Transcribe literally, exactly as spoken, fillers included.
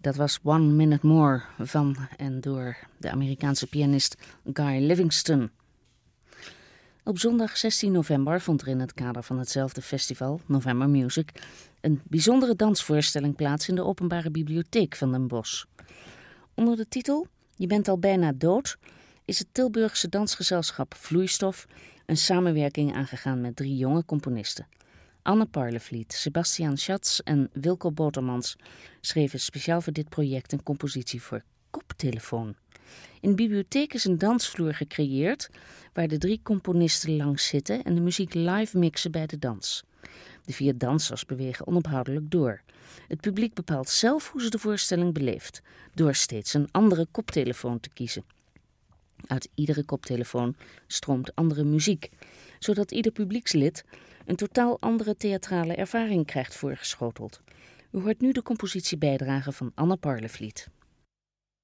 Dat was One Minute More van en door de Amerikaanse pianist Guy Livingston. Op zondag zestien november vond er in het kader van hetzelfde festival, November Music, een bijzondere dansvoorstelling plaats in de Openbare Bibliotheek van Den Bosch. Onder de titel Je bent al bijna dood is het Tilburgse dansgezelschap Vloeistof een samenwerking aangegaan met drie jonge componisten. Anne Parlevliet, Sebastiaan Schatz en Wilco Botermans schreven speciaal voor dit project een compositie voor koptelefoon. In de bibliotheek is een dansvloer gecreëerd waar de drie componisten langs zitten en de muziek live mixen bij de dans. De vier dansers bewegen onophoudelijk door. Het publiek bepaalt zelf hoe ze de voorstelling beleeft, door steeds een andere koptelefoon te kiezen. Uit iedere koptelefoon stroomt andere muziek, zodat ieder publiekslid een totaal andere theatrale ervaring krijgt voorgeschoteld. U hoort nu de compositiebijdrage van Anne Parlevliet.